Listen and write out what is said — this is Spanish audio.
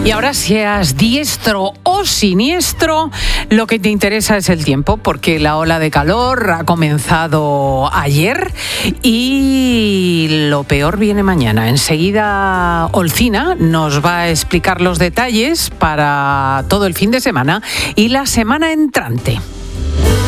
Y ahora, seas diestro o siniestro, lo que te interesa es el tiempo, porque la ola de calor ha comenzado ayer y lo peor viene mañana. Enseguida Olcina nos va a explicar los detalles para todo el fin de semana y la semana entrante.